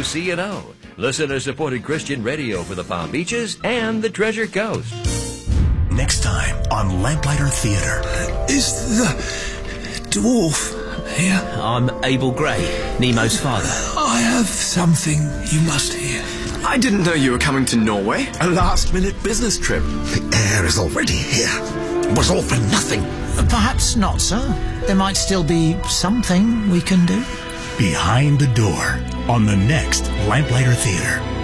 WCNO, listener-supported Christian radio for the Palm Beaches and the Treasure Coast. Next time on Lamplighter Theater. Is the dwarf here? I'm Abel Gray, Nemo's father. I have something you must hear. I didn't know you were coming to Norway. A last-minute business trip. The heir is already here. It was all for nothing. Perhaps not, sir. There might still be something we can do. Behind the Door on the next Lamplighter Theater.